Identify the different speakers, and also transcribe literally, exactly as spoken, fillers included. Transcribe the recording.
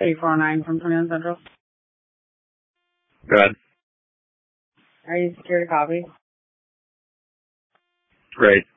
Speaker 1: three four nine from twenty-one Central.
Speaker 2: Go ahead.
Speaker 1: Are you secure to copy?
Speaker 2: Great.